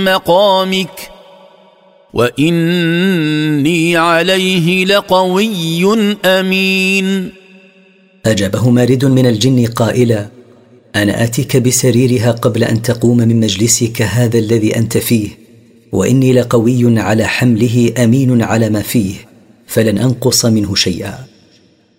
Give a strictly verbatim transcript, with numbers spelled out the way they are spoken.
مقامك وإني عليه لقوي أمين. أجابه مارد من الجن قائلا: أنا آتيك بسريرها قبل أن تقوم من مجلسك هذا الذي أنت فيه، وإني لقوي على حمله أمين على ما فيه، فلن أنقص منه شيئا.